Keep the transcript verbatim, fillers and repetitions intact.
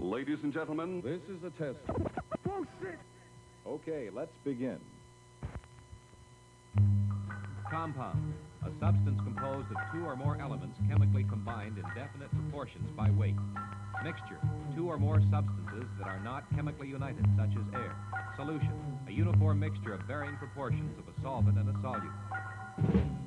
Ladies and gentlemen, This is a test. Oh, shit! Okay, let's begin. Compound, a substance composed of two or more elements chemically combined in definite proportions by weight. Mixture, two or more substances that are not chemically united, such as air. Solution, a uniform mixture of varying proportions of a solvent and a solute.